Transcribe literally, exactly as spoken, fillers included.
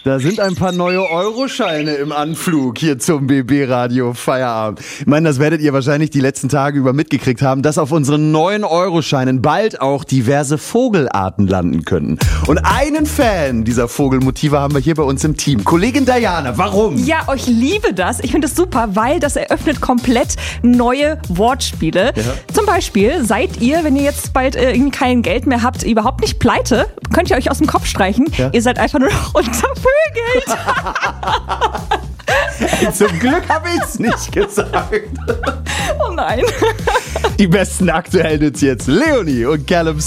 Da sind ein paar neue Euroscheine im Anflug hier zum B B-Radio Feierabend. Ich meine, das werdet ihr wahrscheinlich die letzten Tage über mitgekriegt haben, dass auf unseren neuen Euroscheinen bald auch diverse Vogelarten landen könnten. Und einen Fan dieser Vogelmotive haben wir hier bei uns im Team. Kollegin Diana, warum? Ja, ich liebe das. Ich finde es super, weil das eröffnet komplett neue Wortspiele. Ja. Zum Beispiel seid ihr, wenn ihr jetzt bald äh, irgendwie kein Geld mehr habt, überhaupt nicht pleite, könnt ihr euch aus dem Kopf streichen. Ja. Ihr seid einfach nur noch untervögelt. Zum Glück habe ich es nicht gesagt. Oh nein. Die besten aktuellen Hits jetzt. Leonie und Callum